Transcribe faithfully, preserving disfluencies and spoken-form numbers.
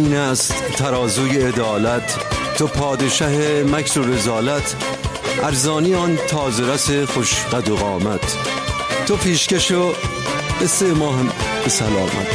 این است ترازوی عدالت، تو پادشه مکر و رذالت، ارزانی آن تازه رس خوش قد و قامت، تو پیشکش و قصه ما هم به سلامت.